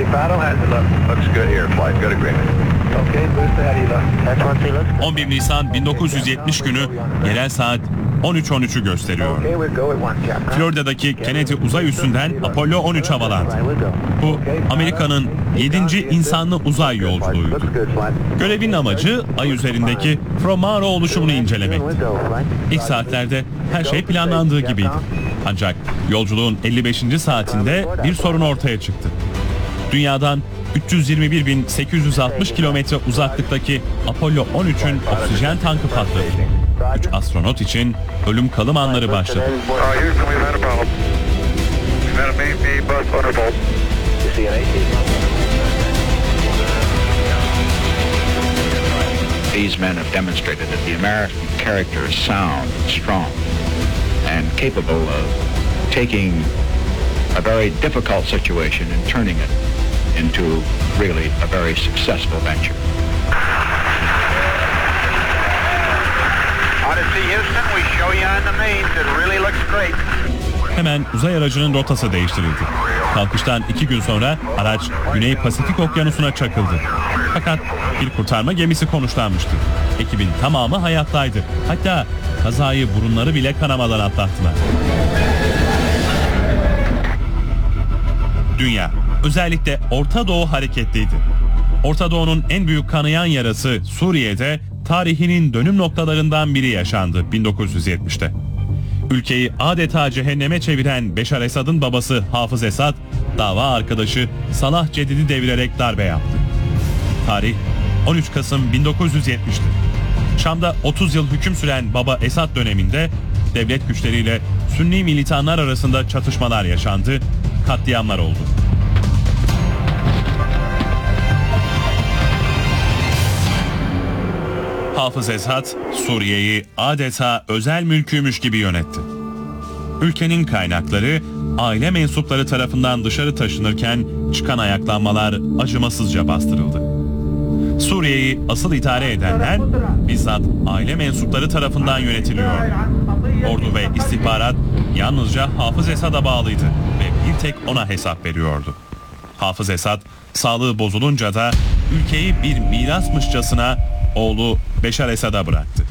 Looks good here, flight. Good agreement. 11 Nisan 1970 günü yerel saat 13.13'ü gösteriyor. Florida'daki Kennedy uzay üssünden Apollo 13 havalandı. Bu Amerika'nın 7. insanlı uzay yolculuğuydu. Görevin amacı ay üzerindeki Fromaro oluşumunu incelemekti. İlk saatlerde her şey planlandığı gibiydi. Ancak yolculuğun 55. saatinde bir sorun ortaya çıktı. Dünyadan 321.860 kilometre uzaklıktaki Apollo 13'ün oksijen tankı patladı. 3 astronot için ölüm kalım anları başladı. These men have demonstrated that the American character is sound and strong and capable of taking a very difficult situation and turning it into really a very successful venture. Odyssey Houston, we show you on the mains. It really looks great. Hemen uzay aracının rotası değiştirildi. Kalkıştan 2 gün sonra araç Güney Pasifik Okyanusu'na çakıldı. Fakat bir kurtarma gemisi konuşlanmıştı. Ekibin tamamı hayattaydı. Hatta kazayı burunları bile kanamadan atlattılar. Dünya, özellikle Orta Doğu hareketliydi. Orta Doğu'nun en büyük kanayan yarası Suriye'de tarihinin dönüm noktalarından biri yaşandı 1970'te. Ülkeyi adeta cehenneme çeviren Beşar Esad'ın babası Hafız Esad, dava arkadaşı Salah Cedid'i devirerek darbe yaptı. Tarih 13 Kasım 1970'ti. Şam'da 30 yıl hüküm süren Baba Esad döneminde devlet güçleriyle Sünni militanlar arasında çatışmalar yaşandı, katliamlar oldu. Hafız Esad, Suriye'yi adeta özel mülküymüş gibi yönetti. Ülkenin kaynakları aile mensupları tarafından dışarı taşınırken çıkan ayaklanmalar acımasızca bastırıldı. Suriye'yi asıl idare edenler bizzat aile mensupları tarafından yönetiliyor. Ordu ve istihbarat yalnızca Hafız Esad'a bağlıydı ve bir tek ona hesap veriyordu. Hafız Esad sağlığı bozulunca da ülkeyi bir mirasmışçasına oğlu Beşar Esad'a bıraktı.